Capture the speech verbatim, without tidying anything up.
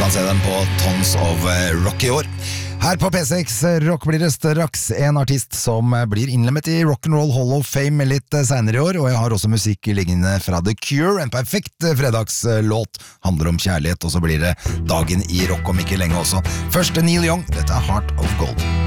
kan se dem på Tons of Rock i år. Her på P seks Rock blir det straks en artist som blir innlemmet i Rock'n'Roll Hall of Fame litt senere i år, og jeg har også musikk liggende fra The Cure, en perfekt fredagslåt, handler om kjærlighet, og så blir det dagen i rock om ikke lenge også. Først Neil Young, dette er Heart of Gold.